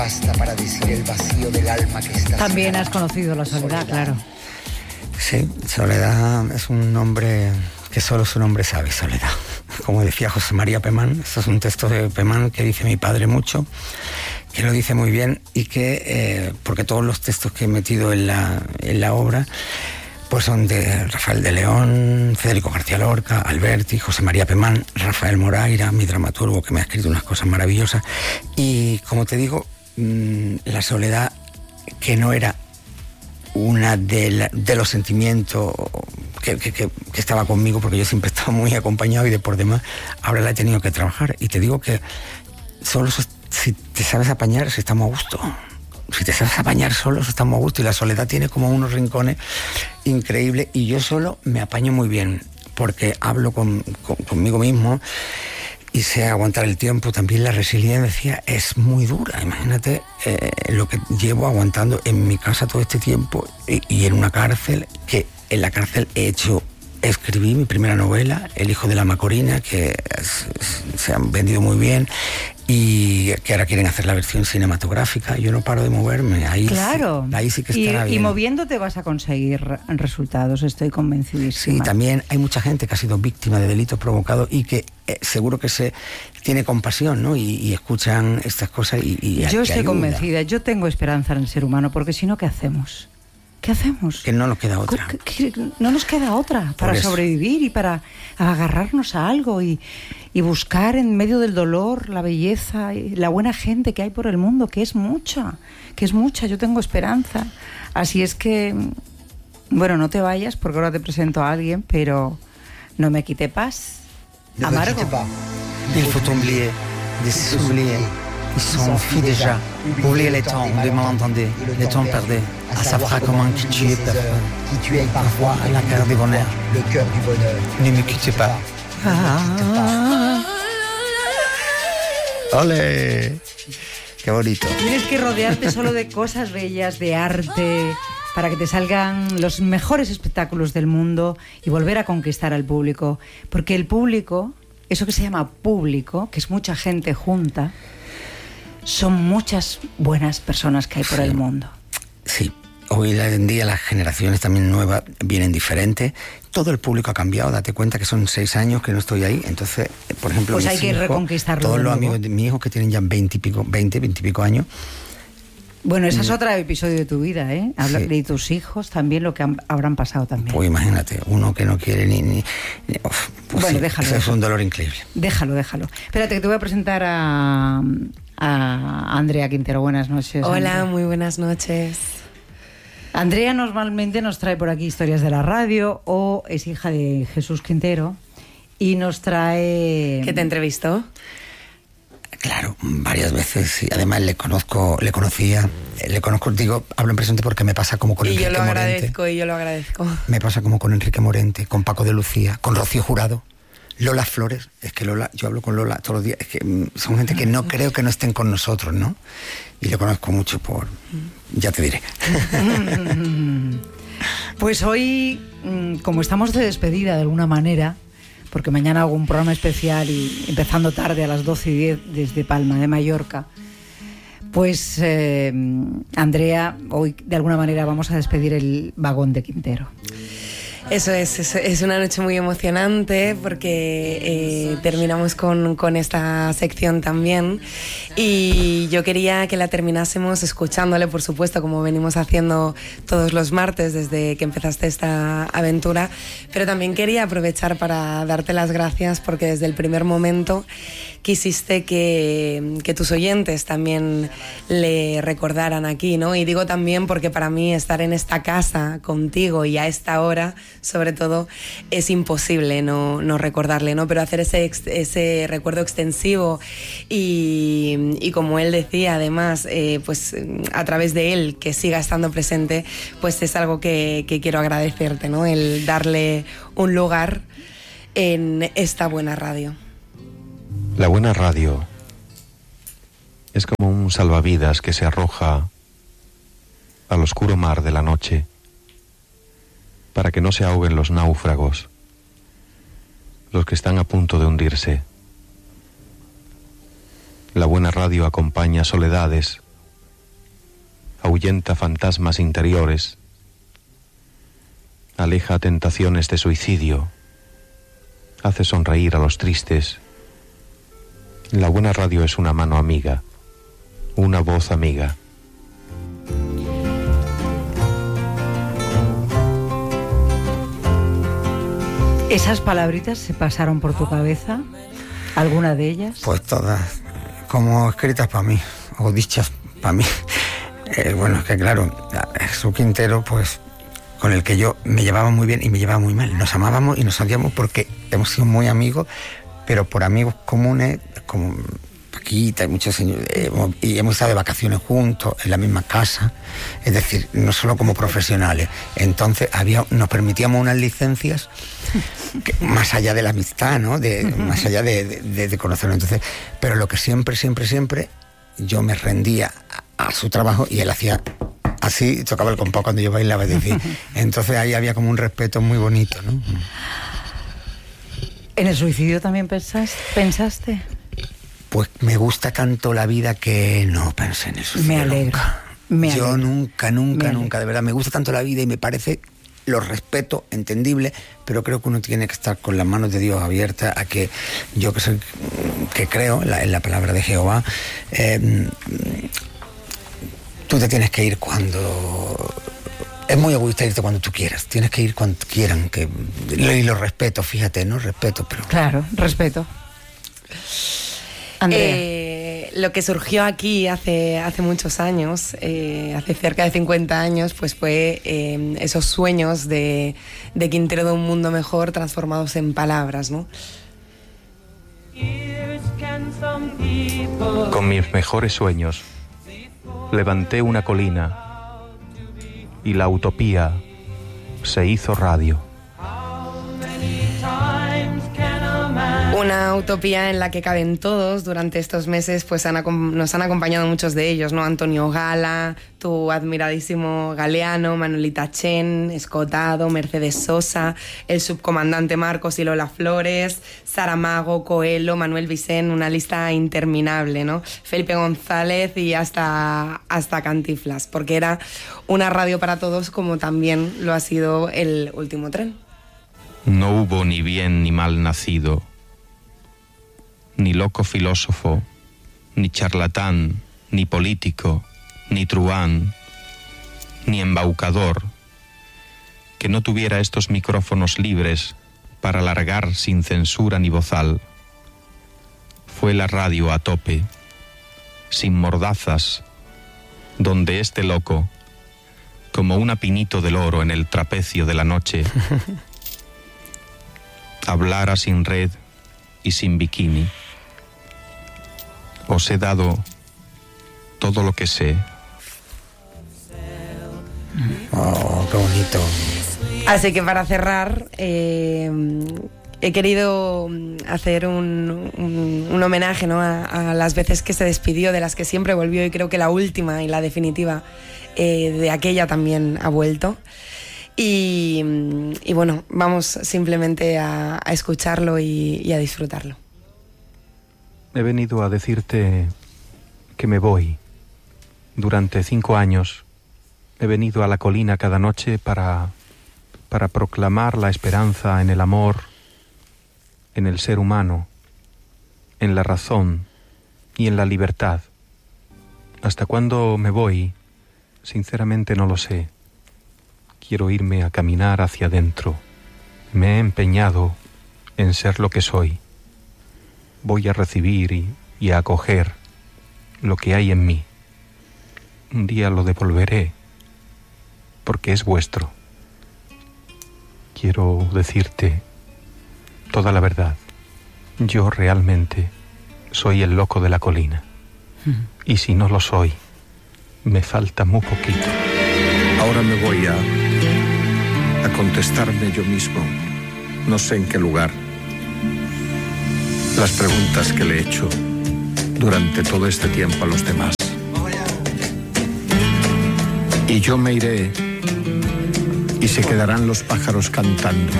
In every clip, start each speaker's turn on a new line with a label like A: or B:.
A: Basta para decir el vacío del alma que está.
B: También has conocido la soledad, claro.
C: Sí, Soledad es un nombre que solo su nombre sabe, Soledad. Como decía José María Pemán, esto es un texto de Pemán que dice mi padre mucho, que lo dice muy bien y que, porque todos los textos que he metido en la obra, pues son de Rafael de León, Federico García Lorca, Alberti, José María Pemán, Rafael Moraira, mi dramaturgo, que me ha escrito unas cosas maravillosas. Y como te digo, la soledad, que no era una de los sentimientos que estaba conmigo, porque yo siempre estaba muy acompañado y de por demás, ahora la he tenido que trabajar. Y te digo que solo si te sabes apañar, si estamos a gusto. Si te sabes apañar solos, estamos a gusto. Y la soledad tiene como unos rincones increíbles. Y yo solo me apaño muy bien, porque hablo conmigo mismo y sé aguantar el tiempo. También la resiliencia es muy dura. Imagínate lo que llevo aguantando en mi casa todo este tiempo y en una cárcel, que en la cárcel escribí mi primera novela, El hijo de la Macorina, que se han vendido muy bien y que ahora quieren hacer la versión cinematográfica. Yo no paro de moverme.
B: Claro.
C: Ahí sí que estará bien.
B: Y moviéndote vas a conseguir resultados, estoy convencidísima.
C: Sí, también hay mucha gente que ha sido víctima de delitos provocados y que seguro que se tiene compasión, ¿no? Y escuchan estas cosas y
B: yo estoy convencida, yo tengo esperanza en el ser humano, porque si no, ¿qué hacemos? ¿Qué hacemos?
C: Que no nos queda otra.
B: No nos queda otra para sobrevivir y para agarrarnos a algo y buscar en medio del dolor la belleza y la buena gente que hay por el mundo, que es mucha. Yo tengo esperanza. Así es que, bueno, no te vayas porque ahora te presento a alguien, pero no me quite paz. Amargo.
C: Il faut oublier, des oublier. Ils sont fuis déjà. Oubliez les temps, on demande, entendez, les temps perdus. À savoir comment qui tu es parfois à la cœur du bonheur.
A: Le cœur du bonheur.
C: Ne me quittez pas. ¡Ole! ¡Qué bonito!
B: Tienes que rodearte solo de cosas bellas, de arte, para que te salgan los mejores espectáculos del mundo y volver a conquistar al público. Porque el público, eso que se llama público, que es mucha gente junta, son muchas buenas personas que hay por el mundo.
C: Sí, hoy en día las generaciones también nuevas vienen diferentes. Todo el público ha cambiado, date cuenta que son 6 años que no estoy ahí. Entonces, por ejemplo,
B: pues hay que reconquistarlo.
C: Todos los amigos de mi hijo que tienen ya 20 y pico años.
B: Bueno, ese es otro episodio de tu vida, ¿eh? Hablar de tus hijos, también lo que habrán pasado también.
C: Pues imagínate, uno que no quiere ni pues
B: bueno,
C: sí,
B: déjalo.
C: Eso es un dolor increíble.
B: Déjalo. Espérate, que te voy a presentar a Andrea Quintero. Buenas noches.
D: Hola,
B: Andrea.
D: Muy buenas noches.
B: Andrea normalmente nos trae por aquí historias de la radio, o es hija de Jesús Quintero y nos trae...
D: ¿Qué te entrevistó?
C: Claro, varias veces. Y además le conozco, digo, hablo en presente porque me pasa como con Enrique Morente.
D: Y yo lo agradezco.
C: Me pasa como con Enrique Morente, con Paco de Lucía, con Rocío Jurado, Lola Flores. Es que Lola, yo hablo con Lola todos los días. Es que son gente que no creo que no estén con nosotros, ¿no? Y le conozco mucho por... Ya te diré.
B: Pues hoy, como estamos de despedida de alguna manera, porque mañana hago un programa especial y empezando tarde a las 12:10 desde Palma de Mallorca, pues Andrea, hoy de alguna manera vamos a despedir el vagón de Quintero.
D: Eso es una noche muy emocionante porque terminamos con esta sección también, y yo quería que la terminásemos escuchándole, por supuesto, como venimos haciendo todos los martes desde que empezaste esta aventura, pero también quería aprovechar para darte las gracias porque desde el primer momento quisiste que tus oyentes también le recordaran aquí, ¿no? Y digo también porque para mí estar en esta casa contigo y a esta hora, sobre todo, es imposible no recordarle, ¿no? Pero hacer ese recuerdo extensivo y como él decía, además, pues a través de él, que siga estando presente, pues es algo que quiero agradecerte, ¿no? El darle un lugar en esta buena radio.
E: La buena radio es como un salvavidas que se arroja al oscuro mar de la noche para que no se ahoguen los náufragos, los que están a punto de hundirse. La buena radio acompaña soledades ahuyenta fantasmas interiores, aleja tentaciones de suicidio, hace sonreír a los tristes. La buena radio es una mano amiga, una voz amiga.
B: ¿Esas palabritas se pasaron por tu cabeza? ¿Alguna de ellas?
C: Pues todas, como escritas para mí, o dichas para mí. Bueno, es que claro, Jesús Quintero, pues con el que yo me llevaba muy bien y me llevaba muy mal. Nos amábamos y nos odiábamos porque hemos sido muy amigos, pero por amigos comunes, como Paquita y muchos señores, y hemos estado de vacaciones juntos, en la misma casa, es decir, no solo como profesionales. Entonces nos permitíamos unas licencias que, más allá de la amistad, ¿no? Más allá de conocerlo. Entonces, pero lo que siempre, yo me rendía a su trabajo y él hacía así, tocaba el compás cuando yo bailaba, es decir, entonces ahí había como un respeto muy bonito, ¿no?
B: ¿En el suicidio también pensaste?
C: Pues me gusta tanto la vida que no pensé en el suicidio.
B: Me alegro.
C: Yo nunca, de verdad, me gusta tanto la vida y me parece, lo respeto, entendible, pero creo que uno tiene que estar con las manos de Dios abiertas a que yo que creo en la palabra de Jehová, tú te tienes que ir cuando... Es muy egoísta irte cuando tú quieras, tienes que ir cuando quieran, y lo respeto, fíjate, ¿no? Respeto, pero...
B: Claro, respeto.
D: Lo que surgió aquí hace muchos años, hace cerca de 50 años, pues fue esos sueños de Quintero de un mundo mejor transformados en palabras, ¿no?
E: Con mis mejores sueños levanté una colina y la utopía se hizo radio.
D: Una utopía en la que caben todos. Durante estos meses pues nos han acompañado muchos de ellos, ¿no? Antonio Gala, tu admiradísimo Galeano, Manuelita Chen, Escotado, Mercedes Sosa, el subcomandante Marcos y Lola Flores, Saramago, Coelho, Manuel Vicent, una lista interminable, ¿no? Felipe González y hasta Cantinflas, porque era una radio para todos, como también lo ha sido El Último Tren.
E: No hubo ni bien ni mal nacido, ni loco filósofo, ni charlatán, ni político, ni truán, ni embaucador, que no tuviera estos micrófonos libres para largar sin censura ni bozal. Fue la radio a tope, sin mordazas, donde este loco, como un apinito del oro en el trapecio de la noche, hablara sin red y sin bikini. Os he dado todo lo que sé.
C: Oh, qué bonito.
D: Así que para cerrar, he querido hacer un homenaje, ¿no? a las veces que se despidió, de las que siempre volvió, y creo que la última y la definitiva de aquella también ha vuelto. Y bueno, vamos simplemente a escucharlo y a disfrutarlo.
E: He venido a decirte que me voy. Durante 5 años he venido a la colina cada noche para proclamar la esperanza en el amor, en el ser humano, en la razón y en la libertad. ¿Hasta cuándo me voy? Sinceramente no lo sé. Quiero irme a caminar hacia adentro. Me he empeñado en ser lo que soy. Voy a recibir y a acoger lo que hay en mí. Un día lo devolveré, porque es vuestro. Quiero decirte toda la verdad. Yo realmente soy el loco de la colina. Y si no lo soy, me falta muy poquito.
F: Ahora me voy a contestarme yo mismo, no sé en qué lugar, las preguntas que le he hecho durante todo este tiempo a los demás. Y yo me iré y se quedarán los pájaros cantando.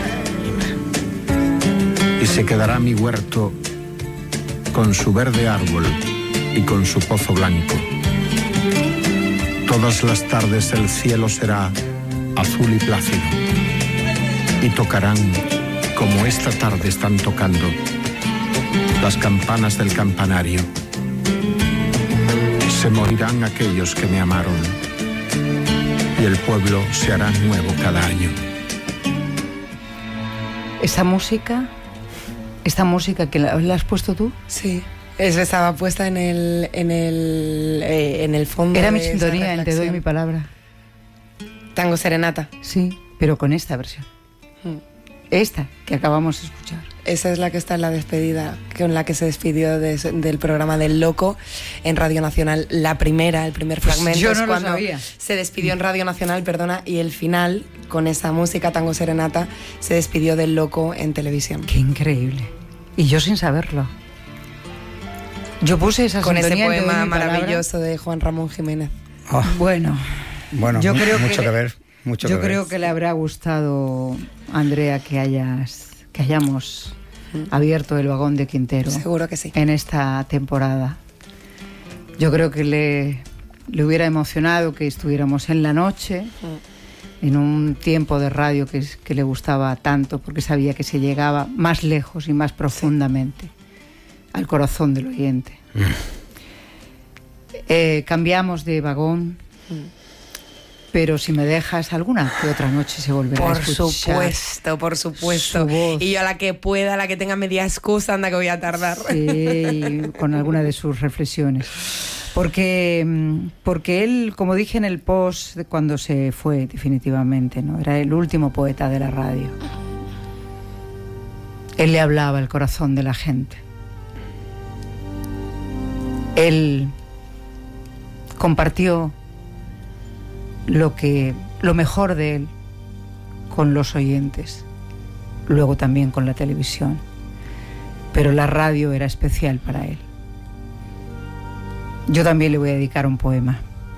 F: Y se quedará mi huerto con su verde árbol y con su pozo blanco. Todas las tardes el cielo será azul y plácido. Y tocarán, como esta tarde están tocando, las campanas del campanario. Se morirán aquellos que me amaron. Y el pueblo se hará nuevo cada año.
B: Esta música que la has puesto tú.
D: Sí, eso estaba puesta en el fondo.
B: Era mi sintonía en Te doy mi palabra.
D: Tango Serenata.
B: Sí, pero con esta versión. Esta que acabamos de escuchar.
D: Esa es la que está en la despedida, con la que se despidió del programa del Loco en Radio Nacional. El primer fragmento
B: yo no
D: es cuando
B: lo sabía.
D: Se despidió en Radio Nacional, y el final, con esa música Tango Serenata, se despidió del Loco en televisión.
B: Qué increíble. Y yo sin saberlo. Yo puse esa
D: con
B: sintonía
D: ese poema
B: en
D: maravilloso de Juan Ramón Jiménez.
C: Oh.
B: Bueno, yo creo
C: mucho
B: que
C: que ver.
B: Yo creo que le habrá gustado, Andrea, que hayamos abierto el vagón de Quintero.
D: Seguro que sí.
B: En esta temporada. Yo creo que le hubiera emocionado que estuviéramos en la noche, en un tiempo de radio que le gustaba tanto, porque sabía que se llegaba más lejos y más profundamente al corazón del oyente. Cambiamos de vagón. Pero si me dejas, alguna que otra noche se volverá a escuchar.
D: Por supuesto. Y yo a la que pueda, a la que tenga media excusa, anda que voy a tardar.
B: Sí, con alguna de sus reflexiones. Porque él, como dije en el post de cuando se fue definitivamente, ¿no? Era el último poeta de la radio. Él le hablaba al corazón de la gente. Él compartió lo mejor de él con los oyentes, luego también con la televisión, pero la radio era especial para él. Yo también le voy a dedicar un poema,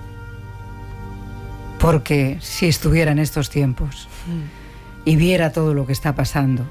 B: porque si estuviera en estos tiempos y viera todo lo que está pasando,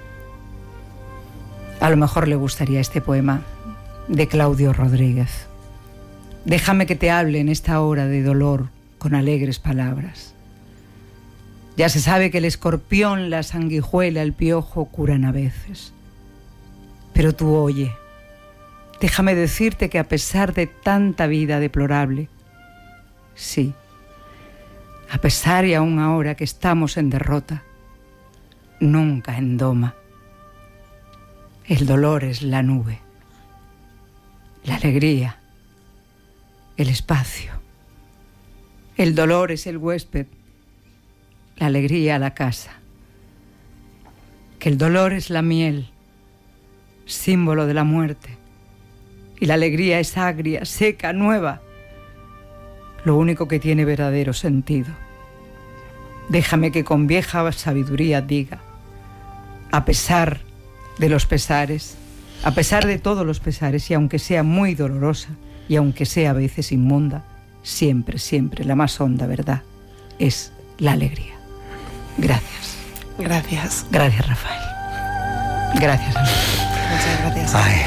B: a lo mejor le gustaría este poema de Claudio Rodríguez. Déjame que te hable en esta hora de dolor con alegres palabras. Ya se sabe que el escorpión, la sanguijuela, el piojo curan a veces. Pero tú oye, déjame decirte que a pesar de tanta vida deplorable, sí, a pesar y aún ahora que estamos en derrota, nunca en doma. El dolor es la nube, la alegría, el espacio. El dolor es el huésped, la alegría la casa. Que el dolor es la miel, símbolo de la muerte, y la alegría es agria, seca, nueva, lo único que tiene verdadero sentido. Déjame que con vieja sabiduría diga, a pesar de los pesares, a pesar de todos los pesares, y aunque sea muy dolorosa, y aunque sea a veces inmunda, siempre, siempre la más honda verdad es la alegría. Gracias.
D: Gracias.
B: Gracias, Rafael. Gracias.
D: Muchas gracias.
C: Ay.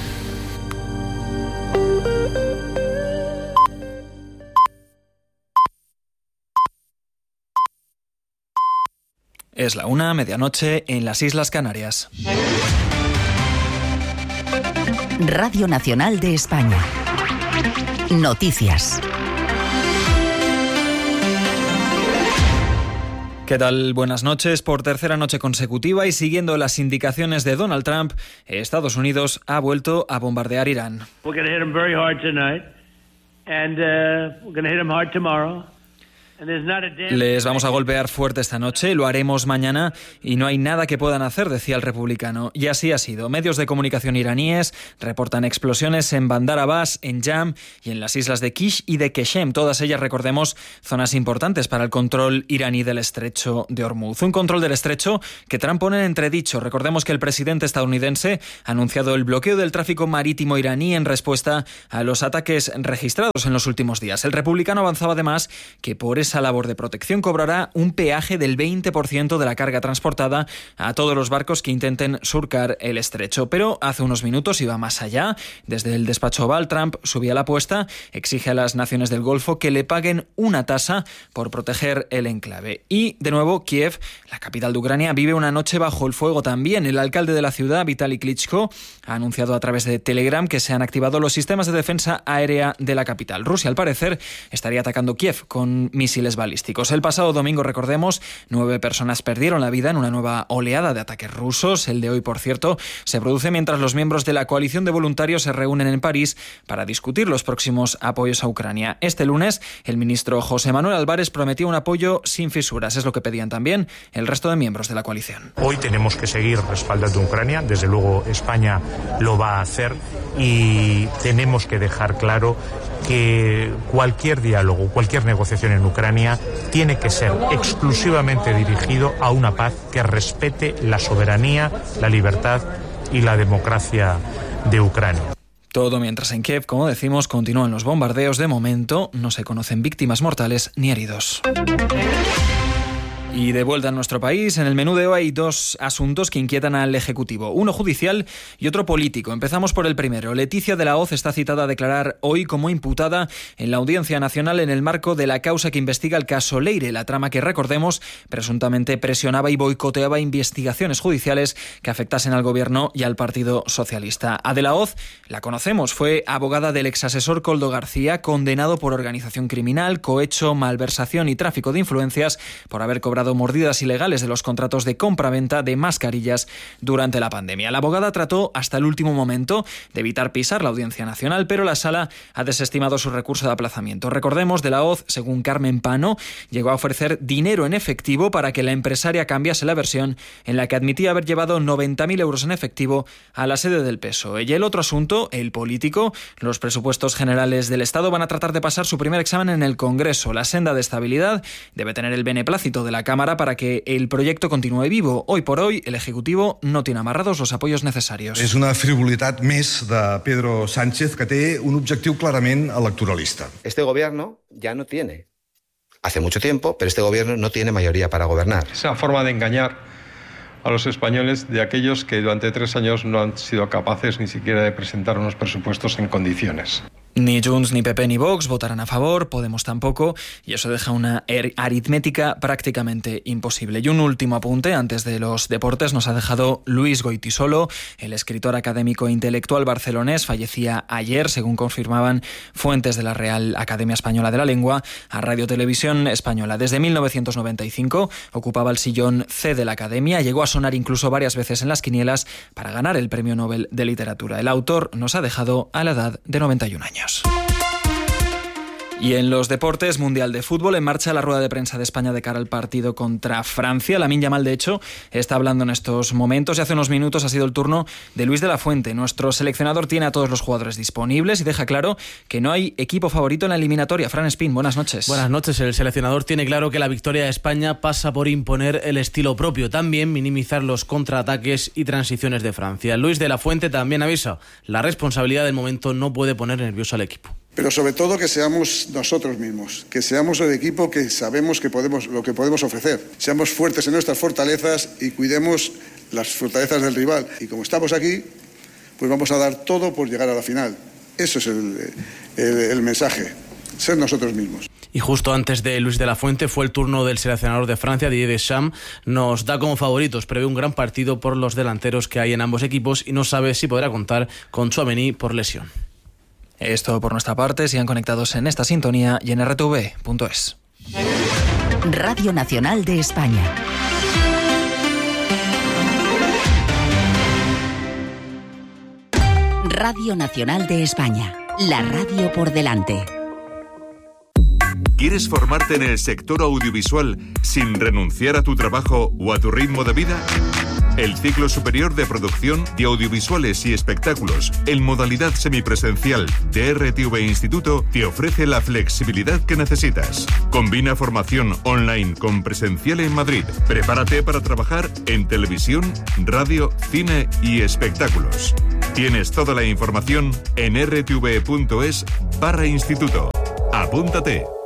G: Es la 1:00, medianoche, en las Islas Canarias.
H: Radio Nacional de España. Noticias.
G: ¿Qué tal? Buenas noches. Por tercera noche consecutiva y siguiendo las indicaciones de Donald Trump, Estados Unidos ha vuelto a bombardear Irán.
I: We're going to hit them very hard tonight, and we're going to hit them hard tomorrow.
G: Les vamos a golpear fuerte esta noche, lo haremos mañana y no hay nada que puedan hacer, decía el republicano. Y así ha sido. Medios de comunicación iraníes reportan explosiones en Bandar Abbas, en Yam y en las islas de Kish y de Keshem. Todas ellas, recordemos, zonas importantes para el control iraní del estrecho de Hormuz. Un control del estrecho que Trump pone en entredicho. Recordemos que el presidente estadounidense ha anunciado el bloqueo del tráfico marítimo iraní en respuesta a los ataques registrados en los últimos días. El republicano avanzaba además que por esa labor de protección cobrará un peaje del 20% de la carga transportada a todos los barcos que intenten surcar el estrecho. Pero hace unos minutos iba más allá. Desde el despacho Oval, Trump subía la apuesta, exige a las naciones del Golfo que le paguen una tasa por proteger el enclave. Y, de nuevo, Kiev, la capital de Ucrania, vive una noche bajo el fuego también. El alcalde de la ciudad, Vitaly Klitschko, ha anunciado a través de Telegram que se han activado los sistemas de defensa aérea de la capital. Rusia, al parecer, estaría atacando Kiev con misiles balísticos. El pasado domingo, recordemos, 9 personas perdieron la vida en una nueva oleada de ataques rusos. El de hoy, por cierto, se produce mientras los miembros de la coalición de voluntarios se reúnen en París para discutir los próximos apoyos a Ucrania. Este lunes, el ministro José Manuel Álvarez prometió un apoyo sin fisuras. Es lo que pedían también el resto de miembros de la coalición.
J: Hoy tenemos que seguir respaldando a Ucrania. Desde luego, España lo va a hacer y tenemos que dejar claro que cualquier diálogo, cualquier negociación en Ucrania tiene que ser exclusivamente dirigido a una paz que respete la soberanía, la libertad y la democracia de Ucrania.
G: Todo mientras en Kiev, como decimos, continúan los bombardeos. De momento no se conocen víctimas mortales ni heridos. Y de vuelta a nuestro país, en el menú de hoy hay 2 asuntos que inquietan al Ejecutivo, uno judicial y otro político. Empezamos por el primero. Leticia de la Hoz está citada a declarar hoy como imputada en la Audiencia Nacional en el marco de la causa que investiga el caso Leire, la trama que, recordemos, presuntamente presionaba y boicoteaba investigaciones judiciales que afectasen al Gobierno y al Partido Socialista. A de la Hoz la conocemos, fue abogada del exasesor Koldo García, condenado por organización criminal, cohecho, malversación y tráfico de influencias por haber cobrado mordidas ilegales de los contratos de compra-venta de mascarillas durante la pandemia. La abogada trató hasta el último momento de evitar pisar la Audiencia Nacional, pero la Sala ha desestimado su recurso de aplazamiento. Recordemos, de la Hoz, según Carmen Pano, llegó a ofrecer dinero en efectivo para que la empresaria cambiase la versión en la que admitía haber llevado 90.000 euros en efectivo a la sede del PSOE. Y el otro asunto, el político, los presupuestos generales del Estado van a tratar de pasar su primer examen en el Congreso. La senda de estabilidad debe tener el beneplácito de la Cámara para que el proyecto continúe vivo. Hoy por hoy, el Ejecutivo no tiene amarrados los apoyos necesarios.
K: És una frivolitat més de Pedro Sánchez que té un objectiu clarament electoralista.
L: Este gobierno ya no tiene, hace mucho tiempo, pero este gobierno no tiene mayoría para gobernar.
M: Esa forma de engañar a los españoles de aquellos que durante 3 años no han sido capaces ni siquiera de presentar unos presupuestos en condiciones.
G: Ni Junts, ni PP, ni Vox votarán a favor, Podemos tampoco, y eso deja una aritmética prácticamente imposible. Y un último apunte, antes de los deportes, nos ha dejado Luis Goitisolo, el escritor académico e intelectual barcelonés, fallecía ayer, según confirmaban fuentes de la Real Academia Española de la Lengua, a Radio Televisión Española. Desde 1995 ocupaba el sillón C de la Academia, llegó a sonar incluso varias veces en las quinielas para ganar el Premio Nobel de Literatura. El autor nos ha dejado a la edad de 91 años. Y en los deportes, Mundial de Fútbol, en marcha la rueda de prensa de España de cara al partido contra Francia. Lamine Yamal, de hecho, está hablando en estos momentos y hace unos minutos ha sido el turno de Luis de la Fuente. Nuestro seleccionador tiene a todos los jugadores disponibles y deja claro que no hay equipo favorito en la eliminatoria. Fran Espín, buenas noches.
N: Buenas noches. El seleccionador tiene claro que la victoria de España pasa por imponer el estilo propio, también minimizar los contraataques y transiciones de Francia. Luis de la Fuente también avisa, la responsabilidad del momento no puede poner nervioso al equipo.
O: Pero sobre todo que seamos nosotros mismos, que seamos el equipo que sabemos que lo que podemos ofrecer. Seamos fuertes en nuestras fortalezas y cuidemos las fortalezas del rival. Y como estamos aquí, pues vamos a dar todo por llegar a la final. Eso es el mensaje, ser nosotros mismos.
N: Y justo antes de Luis de la Fuente fue el turno del seleccionador de Francia, Didier Deschamps. Nos da como favoritos, prevé un gran partido por los delanteros que hay en ambos equipos y no sabe si podrá contar con Tchouaméni por lesión.
G: Es todo por nuestra parte. Sigan conectados en esta sintonía y en rtv.es.
H: Radio Nacional de España. Radio Nacional de España. La radio por delante.
P: ¿Quieres formarte en el sector audiovisual sin renunciar a tu trabajo o a tu ritmo de vida? El ciclo superior de producción de audiovisuales y espectáculos en modalidad semipresencial de RTV Instituto te ofrece la flexibilidad que necesitas. Combina formación online con presencial en Madrid. Prepárate para trabajar en televisión, radio, cine y espectáculos. Tienes toda la información en rtv.es/instituto. Apúntate.